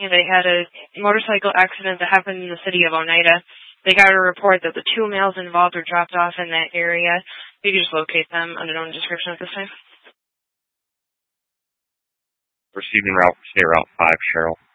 and they had a motorcycle accident that happened in the city of Oneida. They got a report that the 2 males involved were dropped off in that area. You can just locate them under known description at this time. Receiving route, stay route 5, Cheryl.